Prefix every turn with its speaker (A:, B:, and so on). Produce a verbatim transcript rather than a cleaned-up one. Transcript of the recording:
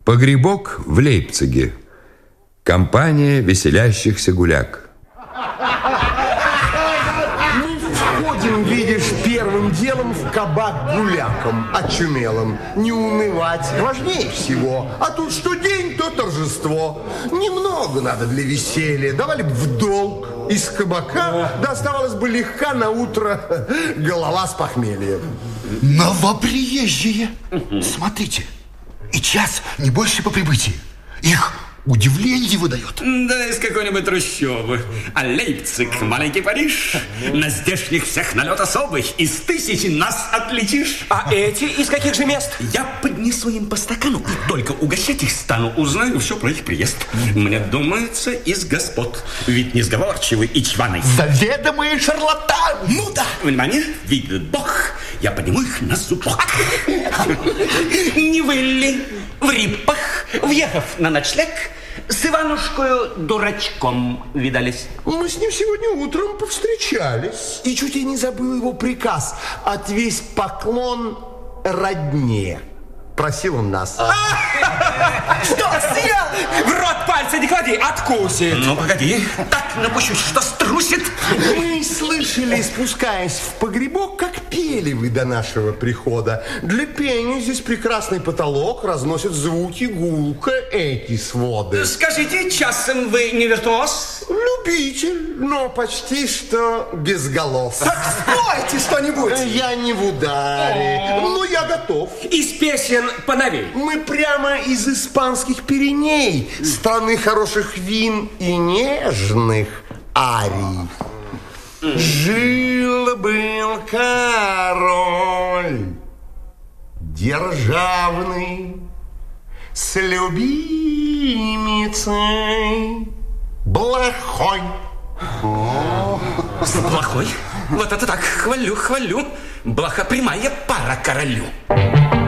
A: Погребок в Лейпциге. Компания веселящихся гуляк.
B: Мы входим, видишь, первым делом в кабак гуляком, очумелым. Не унывать важнее всего. А тут что день, то торжество. Немного надо для веселья. Давали бы в долг. Из кабака доставалась бы легка на утро голова с похмелья.
C: Новоприезжие. Смотрите. И час, не больше по прибытии. Их удивление выдает.
D: Да, из какой-нибудь трущобы. А Лейпциг, маленький Париж. На здешних всех налет особый. Из тысячи нас отличишь.
E: А эти из каких же мест?
D: Я поднесу им по стакану. И только угощать их стану. Узнаю все про их приезд. Мне думается, из господ. Ведь несговорчивый и чваный.
C: Заведомые шарлатаны.
D: Ну да. Внимание, видит Бог. Я подниму их на зубок. Не вы ли в рипах, въехав на ночлег, с Иванушкою дурачком видались?
B: Мы с ним сегодня утром повстречались. И чуть я не забыл его приказ. Отвесь поклон родне. Просил он нас.
E: Что, съел? В рот пальца не клади, откусит.
D: Ну, погоди. Так напущу, что струсит.
B: Мы слышали, спускаясь в погребок, как пели вы до нашего прихода. Для пения здесь прекрасный потолок, разносят звуки гулко эти своды.
E: Скажите, часом вы не виртуоз?
B: Любитель, но почти что без голос.
E: Так спойте что-нибудь.
B: Я не в ударе, но я готов.
E: Из песен поновей.
B: Мы прямо из испанских Пиреней, страны хороших вин и нежных арий. Жил-был король державный с любимицей плохой.
D: Плохой? Вот это так, хвалю, хвалю. Блоха прямая пара королю.